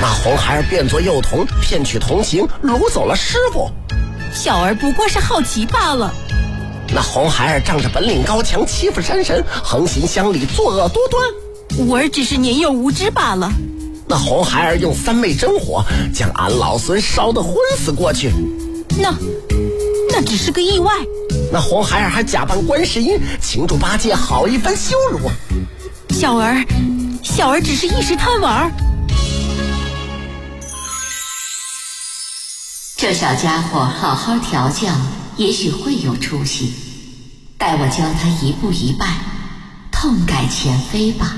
那红孩儿变作幼童，骗取同情，掳走了师傅。 小儿不过是好奇罢了。 那红孩儿仗着本领高强，欺负山神，横行乡里，作恶多端。 吾儿只是年幼无知罢了。 那红孩儿用三昧真火将俺老孙烧得昏死过去。 那只是个意外。 那红孩儿还假扮观世音，请助八戒好一番羞辱。 小儿只是一时贪玩。 这小家伙好好调教，也许会有出息。待我教他一步一拜，痛改前非吧。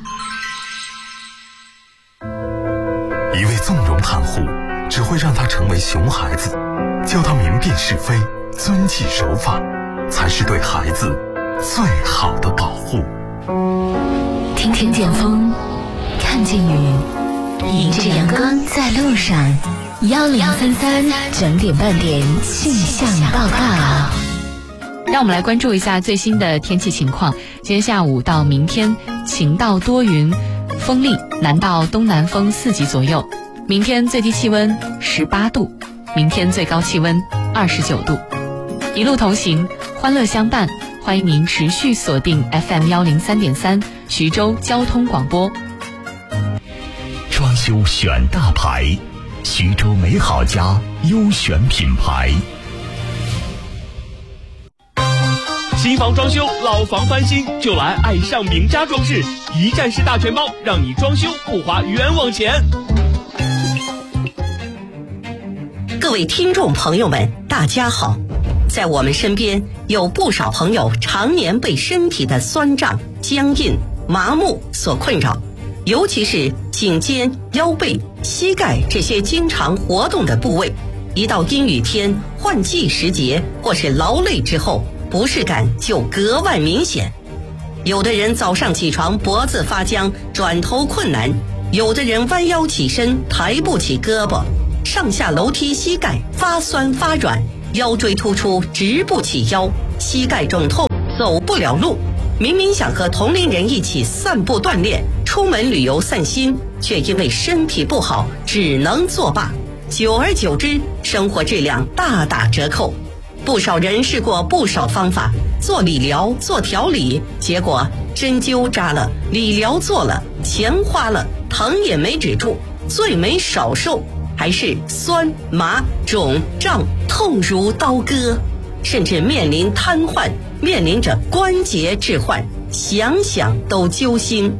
一味纵容袒护，只会让他成为熊孩子。教他明辨是非，遵纪守法，才是对孩子最好的保护。 听听见风，看见雨，迎着阳光在路上。1033整点半点气象报告。 让我们来关注一下最新的天气情况。今天下午到明天晴到多云，风力南到东南风4级左右。明天最低气温18度，明天最高气温29度。一路同行，欢乐相伴，欢迎您持续锁定 FM103.3 徐州交通广播。 装修选大牌，徐州美好家优选品牌。 新房装修，老房翻新，就来爱上名家装饰，一站式大全包，让你装修不花冤枉钱。 各位听众朋友们，大家好。在我们身边有不少朋友常年被身体的酸胀、僵硬、麻木所困扰，尤其是颈肩、腰背、膝盖这些经常活动的部位，一到阴雨天、换季时节或是劳累之后，不适感就格外明显。有的人早上起床脖子发僵，转头困难；有的人弯腰起身抬不起胳膊，上下楼梯膝盖发酸发软，腰椎突出直不起腰，膝盖肿痛走不了路。明明想和同龄人一起散步锻炼，出门旅游散心，却因为身体不好只能作罢。久而久之，生活质量大打折扣。不少人试过不少方法，做理疗、做调理，结果针灸扎了，理疗做了，钱花了，疼也没止住，最没少受，还是酸麻肿胀痛如刀割，甚至面临瘫痪，面临着关节置换，想想都揪心。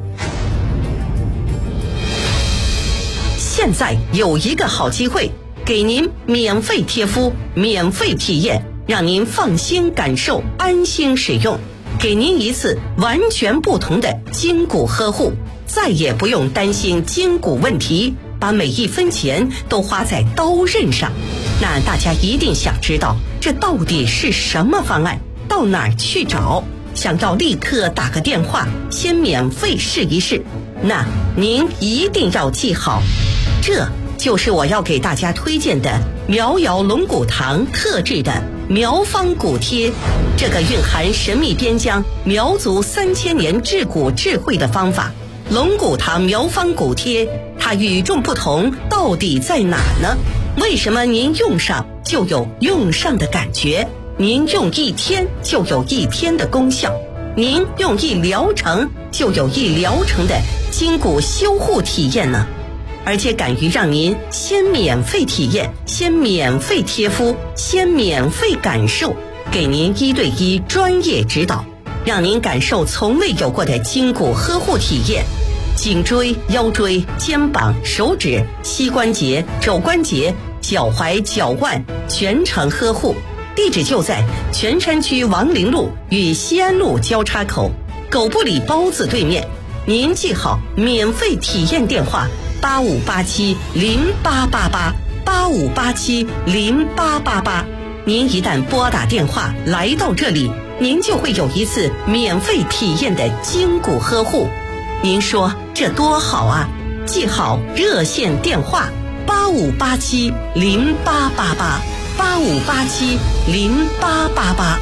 现在有一个好机会，给您免费贴敷，免费体验，让您放心感受，安心使用，给您一次完全不同的筋骨呵护，再也不用担心筋骨问题，把每一分钱都花在刀刃上。那大家一定想知道，这到底是什么方案？到哪儿去找？想要立刻打个电话，先免费试一试。那您一定要记好，这就是我要给大家推荐的苗瑶龙骨堂特制的苗方骨贴。这个蕴含神秘边疆苗族3000年治骨智慧的方法，龙骨堂苗方骨贴，它与众不同到底在哪呢？为什么您用上就有用上的感觉？您用1天就有1天的功效，您用1疗程就有1疗程的筋骨修护体验呢？而且敢于让您先免费体验，先免费贴敷，先免费感受，给您1对1专业指导，让您感受从未有过的筋骨呵护体验。颈椎、腰椎、肩膀、手指、膝关节、肘关节、脚踝、脚腕全程呵护。地址就在泉山区王陵路与西安路交叉口狗不理包子对面。您记好免费体验电话85870888，85870888。您一旦拨打电话来到这里，您就会有一次免费体验的筋骨呵护。您说这多好啊！记好热线电话85870888，85870888。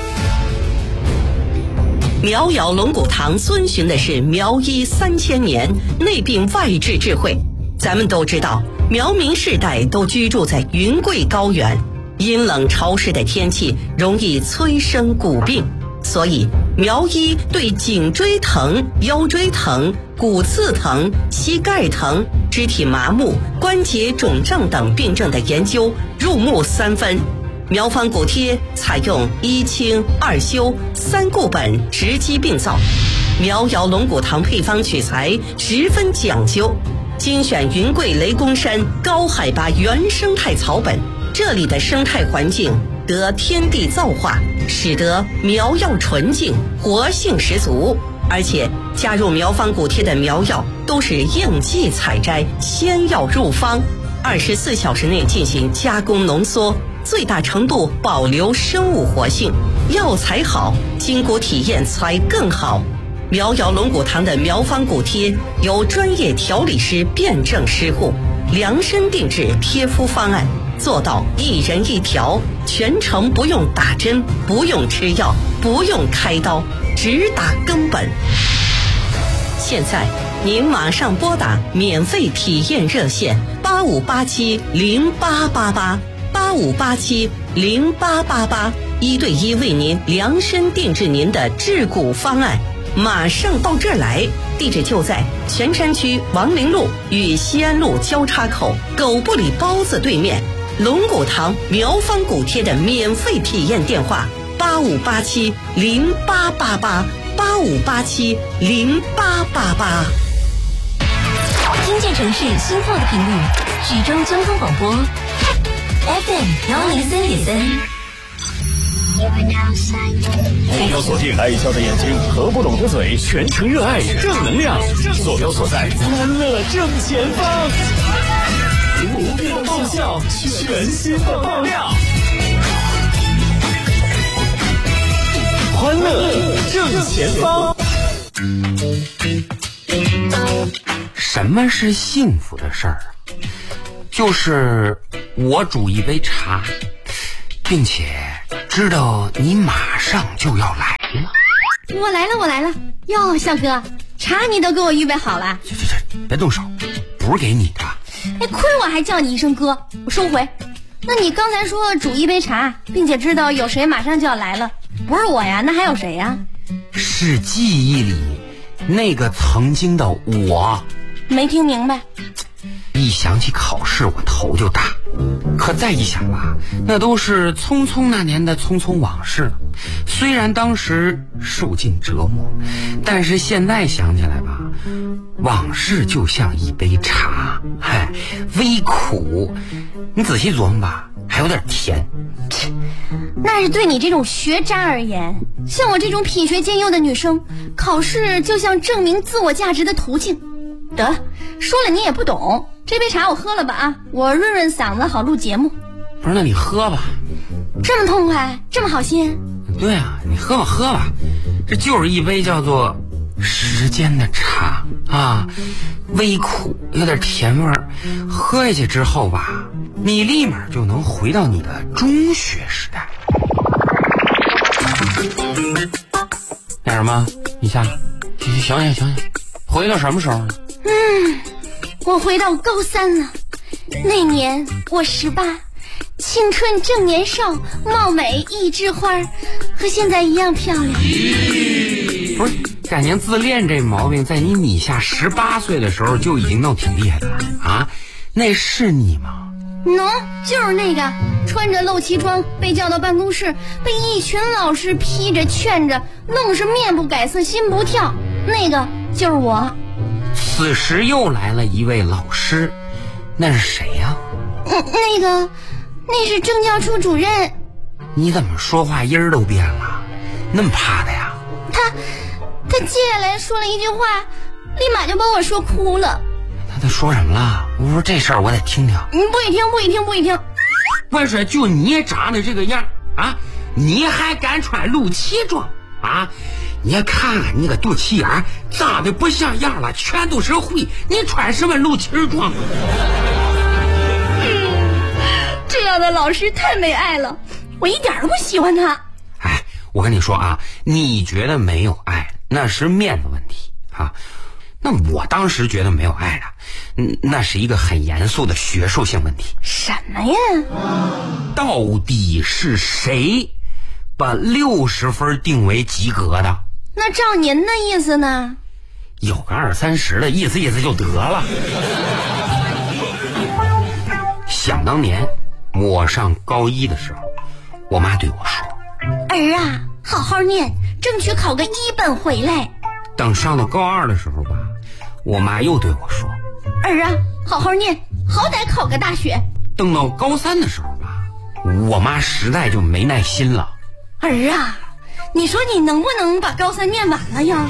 苗瑶龙骨堂遵循的是苗医3000年内病外治智慧， 咱们都知道，苗民世代都居住在云贵高原，阴冷潮湿的天气容易催生骨病，所以苗医对颈椎疼、腰椎疼、骨刺疼、膝盖疼、肢体麻木、关节肿胀等病症的研究入木三分。苗方骨贴采用一清二修三固本直击病灶，苗瑶龙骨糖配方取材十分讲究，精选云贵雷公山高海拔原生态草本，这里的生态环境得天地造化，使得苗药纯净，活性十足。而且加入苗方骨贴的苗药都是应季采摘，鲜药入方，24小时内进行加工浓缩，最大程度保留生物活性。药材好，筋骨体验才更好。苗瑶龙骨堂的苗方骨贴由专业调理师辩证施护，量身定制贴敷方案，做到一人一条，全程不用打针，不用吃药，不用开刀，直达根本。现在您马上拨打免费体验热线8587088885870888，一对一为您量身定制您的治骨方案。马上到这儿来，地址就在泉山区王陵路与西安路交叉口狗不理包子对面。龙骨堂苗方骨贴的免费体验电话8587088885870888。 听见城市心跳的频率，徐州交通广播 FM103.3。 目标锁定爱笑的眼睛和不懂的嘴，全程热爱正能量，坐标所在欢乐正前方，不变的爆笑，全新的爆料，欢乐正前方。 什么是幸福的事儿？就是我煮一杯茶，并且知道你马上就要来了。 我来了哟，小哥，茶你都给我预备好了。 这别动手，不是给你的。 哎，亏我还叫你一声哥，我收回。那你刚才说煮一杯茶，并且知道有谁马上就要来了，不是我呀，那还有谁呀？ 是记忆里那个曾经的我。 没听明白。 一想起考试我头就大，可再一想吧，那都是匆匆那年的匆匆往事了。虽然当时受尽折磨，但是现在想起来吧，往事就像一杯茶，微苦，你仔细琢磨吧，还有点甜。 那是对你这种学渣而言，像我这种品学兼优的女生，考试就像证明自我价值的途径。得了，说了你也不懂，这杯茶我喝了吧啊，我润润嗓子好录节目。 不是，那你喝吧。 这么痛快，这么好心。 对啊，你喝吧，这就是一杯叫做时间的茶啊，微苦，有点甜味儿，喝下去之后吧，你立马就能回到你的中学时代。干什么？你想想，回到什么时候呢？ 我回到高3了。那年我18，青春正年少，貌美一枝花，和现在一样漂亮。 不是，感情自恋这毛病在你下18岁的时候就已经弄挺厉害的了啊？那是你吗？ 就是那个穿着露脐装被叫到办公室，被一群老师批着劝着，弄是面不改色心不跳，那个就是我。 此时又来了一位老师，那是谁呀？ 那是政教处主任。 你怎么说话音儿都变了？那么怕的呀？ 他接下来说了一句话，立马就把我说哭了。 他说什么了？我说这事儿我得听听。 不许听。 我说就你长得这个样啊，你还敢穿露脐装啊？你看看你个肚脐眼长得不像样了，全都是灰，你穿什么露脐装？ 这样的老师太没爱了，我一点都不喜欢他。 哎，我跟你说啊，你觉得没有爱那是面子问题啊，那我当时觉得没有爱的， 那是一个很严肃的学术性问题。 什么呀？ 到底是谁把60分定为及格的？ 那照您的意思呢？ 有个20-30的，意思意思就得了。想当年我上高1的时候，我妈对我说：“ 儿啊，好好念，争取考个1本回来。” 等上到高2的时候吧，我妈又对我说：“ 儿啊，好好念，好歹考个大学。” 等到高3的时候吧，我妈实在就没耐心了。 儿啊，你说你能不能把高3念完了呀？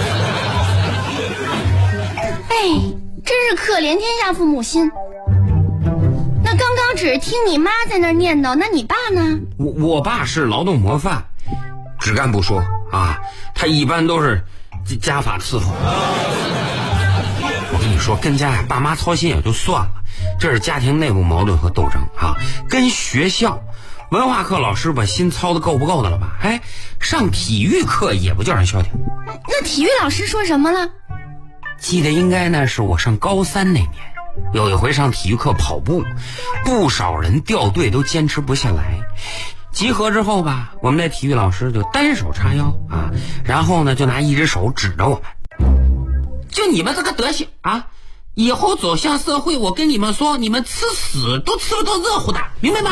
哎，真是可怜天下父母心。那刚刚只听你妈在那儿念叨，那你爸呢？ 我爸是劳动模范，只干不说啊，他一般都是家法伺候。我跟你说，跟家爸妈操心也就算了，这是家庭内部矛盾和斗争啊。跟学校文化课老师把心操的够不够的了吧？哎，上体育课也不叫人消停。 那体育老师说什么了？ 记得应该呢是我上高3那年，有一回上体育课跑步，不少人掉队都坚持不下来。集合之后吧，我们那体育老师就单手叉腰啊，然后呢就拿一只手指着我们，就你们这个德行啊，以后走向社会，我跟你们说，你们吃屎都吃不到热乎的，明白吗？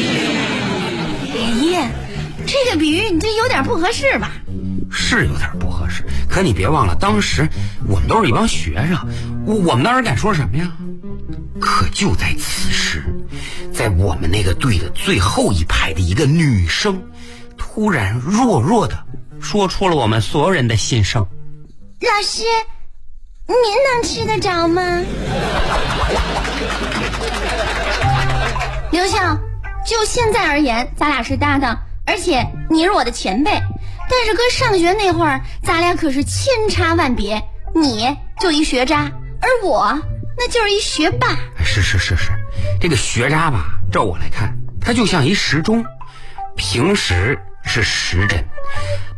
爷，这个比喻你这有点不合适吧？ 是有点不合适，可你别忘了，当时我们都是一帮学生，我们当时敢说什么呀？可就在此时，在我们那个队的最后一排的一个女生，突然弱弱的说出了我们所有人的心声：“ 老师，您能吃得着吗？”刘笑，就现在而言，咱俩是搭档，而且你是我的前辈。但是搁上学那会儿，咱俩可是千差万别。你就一学渣，而我那就是一学霸。 是，这个学渣吧，照我来看，它就像一时钟，平时是时针，